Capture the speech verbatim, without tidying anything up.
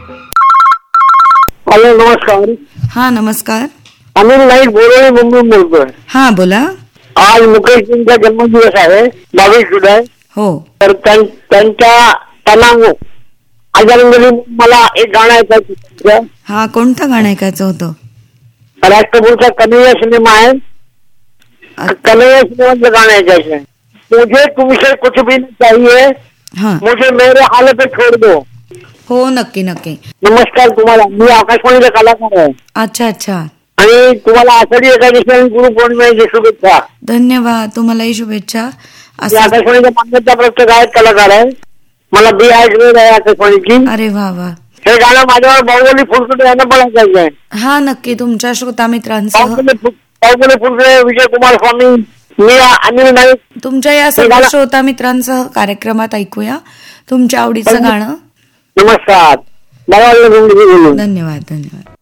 Hello, नमस्कार. हा नमस्कार. अनिल नाईक बोरोळे, मुंबईहून बोलतोय. हा बोला. आज मुकेशजींचा जन्मदिवस आहे, बावीस जुलै. हो. तर त्यां- त्यांच्या त्यांना आदरांजली मला एक गाणं ऐकायचं. हा कोणतं गाणं ऐकायचं होतं? राष्ट्रपूरचा कन्हैया सिनेमा आहे, कन्हैया सिनेमाचं गाणं ऐकायचं आहे. मुझे तुमसे कुछ भी नहीं चाहिए, हा मुझे मेरे हाल पे छोड़ दो. हो नक्की नक्की. नमस्कार तुम्हाला. मी आकाशवाणीचा कलाकार आहे. अच्छा अच्छा. आणि तुम्हाला आषाढी एकादशी आणि गुरुपौर्णिमेची शुभेच्छा. धन्यवाद. तुम्हालाही शुभेच्छा. मी असं. आकाशवाणीचा मान्यताप्राप्त गायक कलाकार आहे. मला बी आय ग्रेड आहे आकाशवाणीची. अरे वा वा. हे गाणं माझ्यावर बाहुबली फुलकुटे यांना पण ऐकायचं आहे. हा नक्की तुमच्या श्रोता मित्रांसह. बाहुबली फु- बाहुबली फुलकुटे, विजय कुमार स्वामी, मी अनिल नाईक. तुमच्या या सर्व श्रोता मित्रांसह कार्यक्रमात ऐकूया तुमच्या आवडीचं गाणं. नमस्कार. धन्यवाद धन्यवाद. धन्यवाद.